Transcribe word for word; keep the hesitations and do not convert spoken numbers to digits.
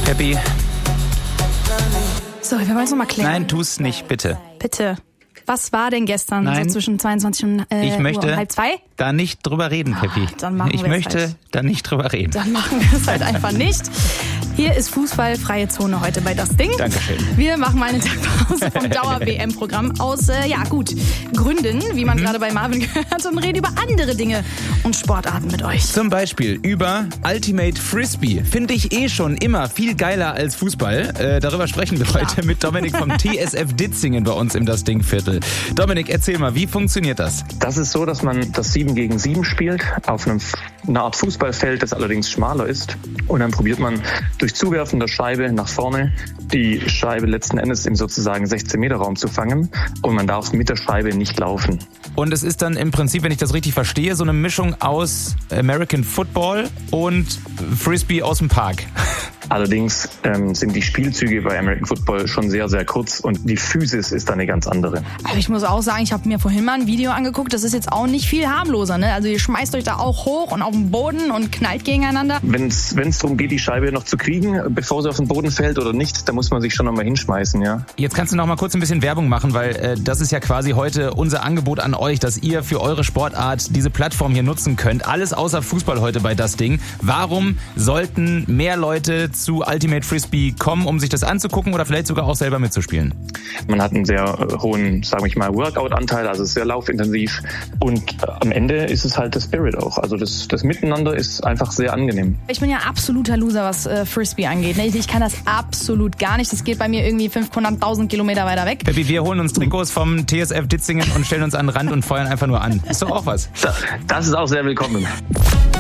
Peppi. So, wir wollen es nochmal klären. Nein, tu's nicht, bitte. Bitte. Was war denn gestern Nein. so zwischen zweiundzwanzig und äh, ich möchte Uhr und halb zwei? da nicht drüber reden, Peppi. Ah, dann machen ich wir es möchte halt. da nicht drüber reden. Dann machen wir es halt einfach nicht. Hier ist Fußballfreie Zone heute bei Das Ding. Dankeschön. Wir machen mal eine Tagpause vom Dauer-W M-Programm aus, äh, ja gut, Gründen, wie man mhm. gerade bei Marvin gehört, und reden über andere Dinge und Sportarten mit euch. Zum Beispiel über Ultimate Frisbee. Finde ich eh schon immer viel geiler als Fußball. Äh, darüber sprechen wir Klar. heute mit Dominik vom T S F Ditzingen bei uns im Das Ding-Viertel. Dominik, erzähl mal, wie funktioniert das? Das ist so, dass man das sieben gegen sieben spielt, auf einem, einer Art Fußballfeld, das allerdings schmaler ist. Und dann probiert man durch Zuwerfen der Scheibe nach vorne die Scheibe letzten Endes im sozusagen sechzehn Meter Raum zu fangen. Und man darf mit der Scheibe nicht laufen. Und es ist dann im Prinzip, wenn ich das richtig verstehe, so eine Mischung aus American Football und Frisbee aus dem Park. Allerdings ähm, sind die Spielzüge bei American Football schon sehr, sehr kurz und die Physis ist da eine ganz andere. Aber ich muss auch sagen, ich habe mir vorhin mal ein Video angeguckt, das ist jetzt auch nicht viel harmloser, ne? Also ihr schmeißt euch da auch hoch und auf den Boden und knallt gegeneinander. Wenn es darum geht, die Scheibe noch zu kriegen, bevor sie auf den Boden fällt oder nicht, da muss man sich schon nochmal hinschmeißen, ja. Jetzt kannst du noch mal kurz ein bisschen Werbung machen, weil äh, das ist ja quasi heute unser Angebot an euch, dass ihr für eure Sportart diese Plattform hier nutzen könnt. Alles außer Fußball heute bei Das Ding. Warum sollten mehr Leute zu Ultimate Frisbee kommen, um sich das anzugucken oder vielleicht sogar auch selber mitzuspielen? Man hat einen sehr hohen, sage ich mal, Workout-Anteil, also sehr laufintensiv. Und äh, am Ende ist es halt der Spirit auch. Also das, das Miteinander ist einfach sehr angenehm. Ich bin ja absoluter Loser, was äh, Frisbee angeht. Ne? Ich, ich kann das absolut gar nicht. Das geht bei mir irgendwie fünfhunderttausend Kilometer weiter weg. Peppi, wir holen uns Trikots vom T S F Ditzingen und stellen uns an den Rand und feuern einfach nur an. Ist doch auch was. Das, das ist auch sehr willkommen.